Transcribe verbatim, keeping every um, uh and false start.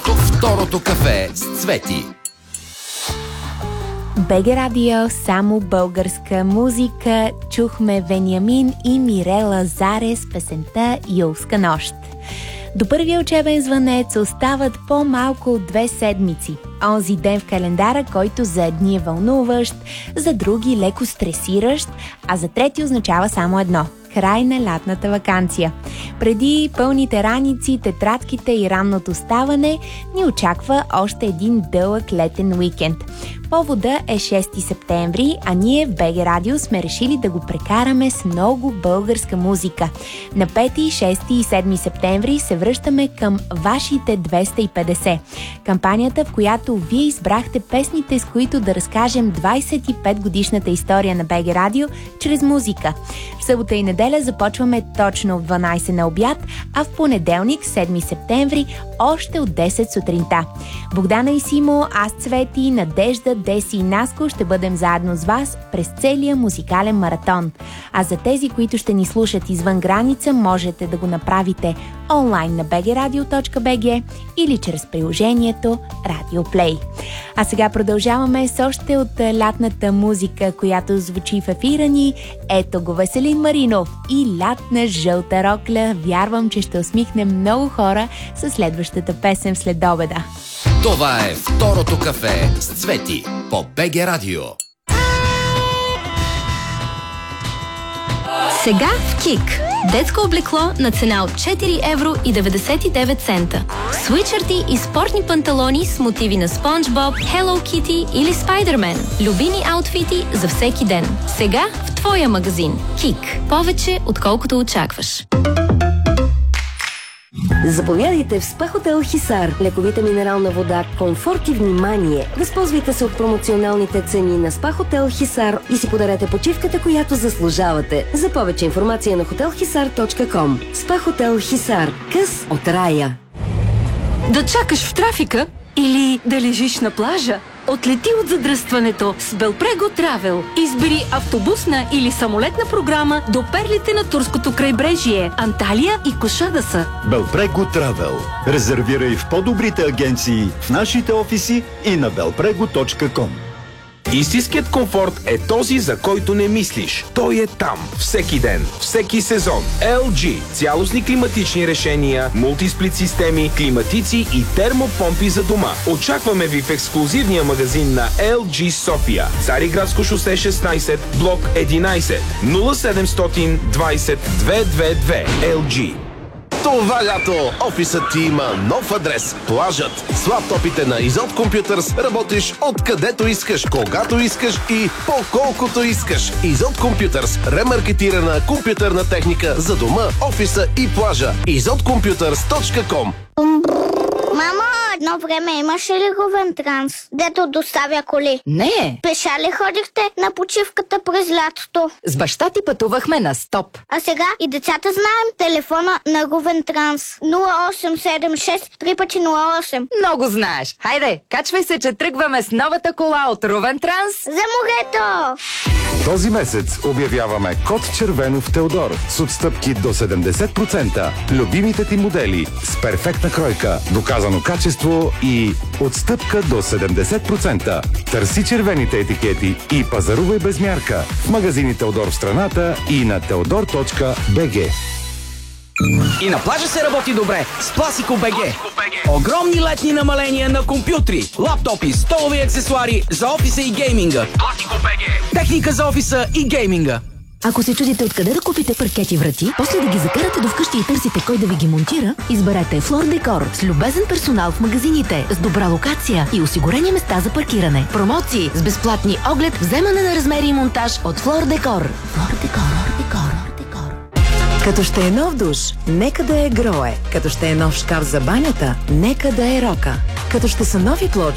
Второто кафе с Цвети. БГ Радио, само българска музика. Чухме Вениамин и Мирела Заре с песента Юлска нощ. До първия учебен звънец остават по-малко от две седмици. Онзи ден в календара, който за едни е вълнуващ, за други леко стресиращ, а за трети означава само едно – край на лятната ваканция. Преди пълните раници, тетрадките и ранното ставане ни очаква още един дълъг летен уикенд. Повода е шести септември, а ние в БГ Радио сме решили да го прекараме с много българска музика. На пети, шести и седми септември се връщаме към вашите двеста и петдесет. Кампанията, в която вие избрахте песните, с които да разкажем двайсет и пет годишната история на БГ Радио чрез музика. В събота и неделя започваме точно в дванайсет на обяд, а в понеделник, седми септември, още от десет сутринта. Богдана и Симо, аз Цвети, Надежда, Деси и Наско ще бъдем заедно с вас през целия музикален маратон. А за тези, които ще ни слушат извън граница, можете да го направите онлайн на би джи радио точка би джи или чрез приложението Radio Play. А сега продължаваме с още от лятната музика, която звучи в ефира ни. Ето го Веселин Маринов и Лятна жълта рокля. Вярвам, че ще усмихне много хора със следващата песен след обеда. Това е Второто кафе с Цвети по БГ Радио. Сега в КИК. Детско облекло на цена от четири евро и деветдесет и девет цента. Свитшърти и спортни панталони с мотиви на Спонж Боб, Hello Kitty или Спайдермен. Любими аутфити за всеки ден. Сега в твоя магазин. КИК. Повече отколкото очакваш. Заповядайте в СПА Хотел Хисар. Лековита минерална вода, комфорт и внимание. Възползвайте се от промоционалните цени на СПА Хотел Хисар и си подарете почивката, която заслужавате. За повече информация на хотел хисар точка ком. СПА Хотел Хисар. Къс от рая. Да чакаш в трафика или да лежиш на плажа? Отлети от задръстването с Белпрего Travel. Избери автобусна или самолетна програма до перлите на турското крайбрежие, Анталия и Кошадаса. Белпрего Travel. Резервирай в по-добрите агенции, в нашите офиси и на белпрего точка ком. Истинският комфорт е този, за който не мислиш. Той е там. Всеки ден, всеки сезон. ел джи. Цялостни климатични решения, мултисплит системи, климатици и термопомпи за дома. Очакваме ви в ексклузивния магазин на ел джи София. Цариградско шосе шестнайсет, блок единайсет, нула седемстотин двайсет двеста двадесет и две. ел джи. Това лято офисът ти има нов адрес. Плажът. С лаптопите на Изот Computers работиш откъдето искаш, когато искаш и по колкото искаш. Изот Computers. Ремаркетирана компютърна техника за дома, офиса и плажа. изот компютърс точка ком. Мамо, едно време имаше ли Говентранс, дето доставя коли? Не. Пеша ли ходихте на почивката през лятото? С баща ти пътувахме на стоп. А сега и децата знаем телефона на Говентранс. нула осем седем шест три пъти нула осем. Много знаеш. Хайде, качвай се, че тръгваме с новата кола от Ровентранс. За морето! Този месец обявяваме код червено в Теодор с отстъпки до седемдесет процента. Любимите ти модели с перфектна кройка, доказано качество и отстъпка до седемдесет процента. Търси червените етикети и пазарувай без мярка в магазини Теодор в страната и на теодор точка би джи. И на плажа се работи добре с Пласико БГ. Огромни летни намаления на компютри, лаптопи, столови аксесуари за офиса и гейминга. Пласико БГ. Техника за офиса и гейминга. Ако се чудите откъде да купите паркети врати, после да ги закарате до вкъщи и търсите кой да ви ги монтира, изберете Флор Декор с любезен персонал в магазините, с добра локация и осигурени места за паркиране. Промоции с безплатни оглед, вземане на размери и монтаж от Флор Декор. Флор Декор, Декор, Декор. Като ще е нов душ, нека да е Грое. Като ще е нов шкаф за банята, нека да е Рока. Като ще са нови плочи,